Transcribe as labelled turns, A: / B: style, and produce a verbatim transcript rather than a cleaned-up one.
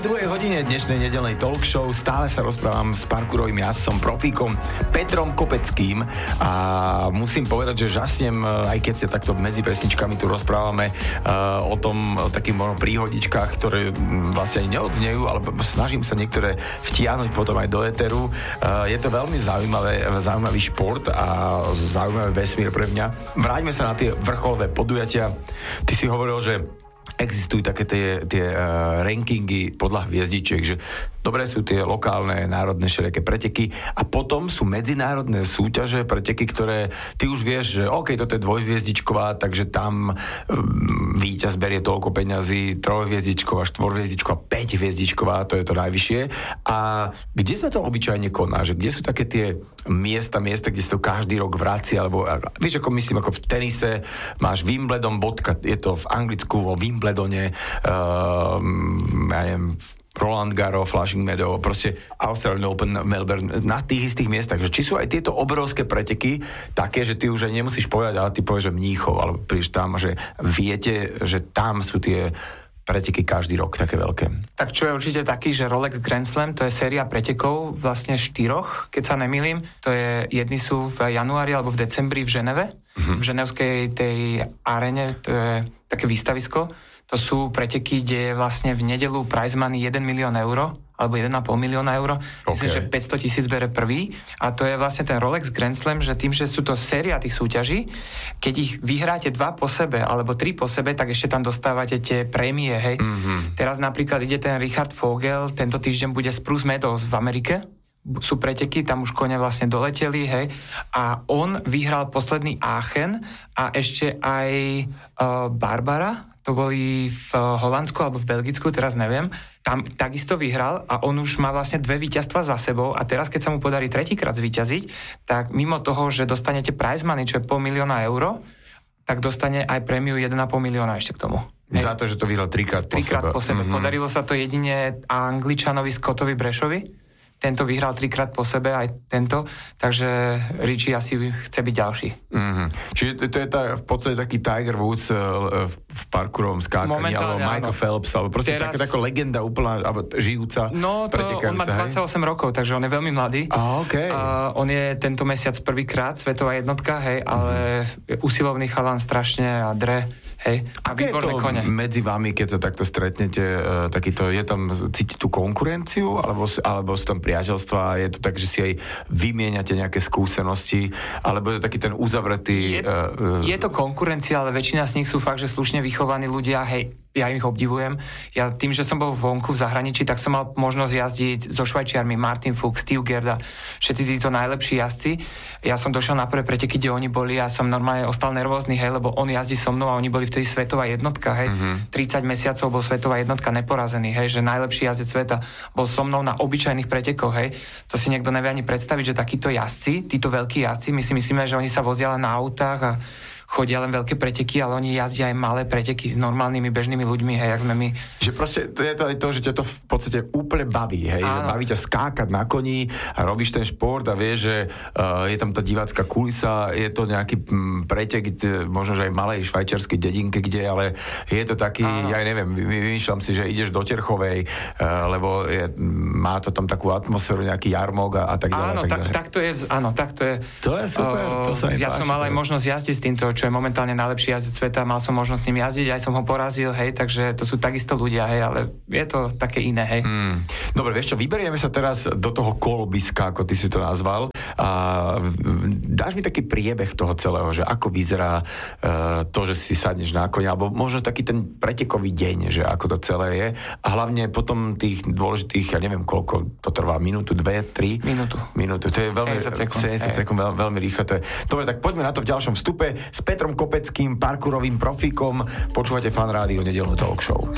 A: druhej hodine dnešnej nedeľnej talk show stále sa rozprávam s parkourovým jazdcom, profíkom Petrom Kopeckým a musím povedať, že žasnem, aj keď sa takto medzi pesničkami tu rozprávame uh, o tom, o takých možno príhodičkách, ktoré vlastne ani neodznejú, ale snažím sa niektoré vtiahnuť potom aj do éteru. Uh, je to veľmi zaujímavé, zaujímavý šport a zaujímavý vesmír pre mňa. Vráťme sa na tie vrcholové podujatia. Ty si hovoril, že existujú také tie, tie uh, rankingy podľa hviezdičiek, že dobré sú tie lokálne, národné všelijaké preteky a potom sú medzinárodné súťaže, preteky, ktoré ty už vieš, že OK, toto je dvojhviezdičková, takže tam um, víťaz berie toľko peňazí, trojhviezdičková, štvorhviezdičková, päťhviezdičková, to je to najvyššie. A kde sa to obyčajne koná? Že kde sú také tie miesta, miesta, kde sa to každý rok vracia, alebo vieš, ako myslím, ako v tenise máš Wimbledon, bodka, je to v Anglicku, vo Wimbledone, uh, ja neviem, Roland Garros, Flushing Meadow, proste Australian Open, Melbourne, na tých istých miestach. Že či sú aj tieto obrovské preteky také, že ty už aj nemusíš povedať, ale ty povieš, že Mníchov, alebo príš tam, že viete, že tam sú tie preteky každý rok také veľké.
B: Tak čo je určite taký, že Rolex Grand Slam, to je séria pretekov vlastne štyroch, keď sa nemýlim. To je, jedni sú v januári alebo v decembri v Ženeve, mm-hmm. v ženevskej tej arene, to je také výstavisko. To sú preteky, kde je vlastne v nedeľu prize money jeden milión eur, alebo jeden a pol milióna eur. Okay. Myslím, že päťsto tisíc bere prvý. A to je vlastne ten Rolex Grand Slam, že tým, že sú to séria tých súťaží, keď ich vyhráte dva po sebe, alebo tri po sebe, tak ešte tam dostávate tie prémie, hej. Mm-hmm. Teraz napríklad ide ten Richard Vogel, tento týždeň bude Spruce Meadows v Amerike. Sú preteky, tam už kone vlastne doleteli, hej. A on vyhral posledný Aachen a ešte aj uh, Barbara, to boli v Holandsku alebo v Belgicku, teraz neviem, tam takisto vyhral a on už má vlastne dve víťazstva za sebou a teraz, keď sa mu podarí tretíkrát zvíťaziť, tak mimo toho, že dostanete prize money, čo je pol milióna eur, tak dostane aj prémiu jeden a pol milióna ešte k tomu.
A: Hej. Za to, že to vyhral trikrát po
B: trikrát
A: sebe.
B: po sebe. Mm-hmm. Podarilo sa to jedine Angličanovi Scottovi Brešovi. Tento vyhral trikrát po sebe, aj tento, takže Richie asi chce byť ďalší. Mm-hmm.
A: Čiže to, to je tá, v podstate taký Tiger Woods uh, v parkourovom skákaní, alebo Michael áno. Phelps, alebo proste Teraz... taká, taká legenda úplná, alebo žijúca.
B: No, to on má dvadsaťosem hej? rokov, takže on je veľmi mladý.
A: Ah, okay.
B: uh, on je tento mesiac prvýkrát svetová jednotka, hej, ale mm-hmm. usilovný chalan strašne a dre, hej. A
A: aké je to kone. Medzi vami, keď sa takto stretnete, uh, takýto, je tam, cíti tú konkurenciu, alebo, alebo sú tam priateľstva, je to tak, že si aj vymieňate nejaké skúsenosti, alebo je to taký ten uzavretý...
B: Je, uh, je to konkurencia, ale väčšina z nich sú fakt, že slušne vychovaní ľudia, hej, ja ich obdivujem. Ja tým, že som bol vonku v zahraničí, tak som mal možnosť jazdiť so Švajčiarmi, Martin Fuchs, Steve Gerda, všetci títo najlepší jazdci. Ja som došiel na prvé preteky, kde oni boli a som normálne ostal nervózny, hej, lebo on jazdí so mnou a oni boli vtedy svetová jednotka, hej. Mm-hmm. tridsať mesiacov bol svetová jednotka neporazený, hej, že najlepší jazdec sveta bol so mnou na obyčajných pretekoch, hej. To si niekto nevie ani predstaviť, že takíto jazdci, títo veľkí jazdci, my si myslíme, že oni sa vozia len na autách a chodia len veľké preteky, ale oni jazdia aj malé preteky s normálnymi bežnými ľuďmi, hej, jak sme my.
A: Že proste to je to aj to, že ťa to v podstate úplne baví, hej, že baví ťa skákať na koni a robíš ten šport a vieš, že uh, je tam tá divácka kulisa, je to nejaký m, pretek, možno, že aj malej švajčiarskej dedinke, kde, ale je to taký, áno. ja neviem, vymýšľam si, že ideš do Terchovej, uh, lebo je, má to tam takú atmosféru, nejaký jarmok a, a tak ďalej.
B: Áno, tak, tak to je, áno, tak to je.
A: To je super, uh, to sa mi
B: Ja
A: páči,
B: som mal aj možnosť jazdiť s týmto, čo je momentálne najlepší jazdec sveta, mal som možnosť s ním jazdiť, aj som ho porazil, hej, takže to sú takisto ľudia, hej, ale je to také iné, hej. Hmm.
A: Dobre, vieš čo, vyberieme sa teraz do toho kolobiska, ako ty si to nazval, a dáš mi taký priebeh toho celého, že ako vyzerá uh, to, že si sadneš na konia, alebo možno taký ten pretekový deň, že ako to celé je, a hlavne potom tých dôležitých, ja neviem koľko to trvá, minútu, dve, tri?
B: Minútu.
A: Minútu, to je veľmi, sedemdesiat sekúnd, sedemdesiat sekúnd veľmi, veľmi rýchlo, to je. Dobre, tak poďme na to v ďalšom vstupe s Petrom Kopeckým, parkourovým profíkom. Počúvate Fan Rádio, nedeľnú talk show.